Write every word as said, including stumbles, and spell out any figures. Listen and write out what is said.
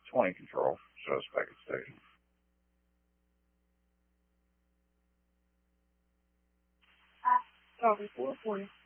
twenty control, suspect at station. Sorry, four forty.